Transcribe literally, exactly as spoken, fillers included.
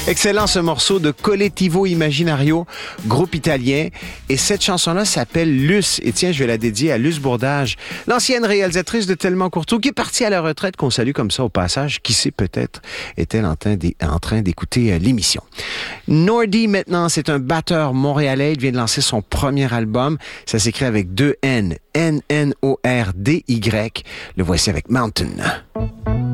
Excellent ce morceau de Collettivo Immaginario, groupe italien. Et cette chanson-là s'appelle Luce. Et tiens, je vais la dédier à Luce Bourdage, l'ancienne réalisatrice de Tellement Courtois, qui est partie à la retraite, qu'on salue comme ça au passage. Qui sait, peut-être est-elle en train d'é- en train d'écouter euh, l'émission. Nordy, maintenant, c'est un batteur montréalais. Il vient de lancer son premier album. Ça s'écrit avec deux N. N N O R D Y. Le voici avec Mountain.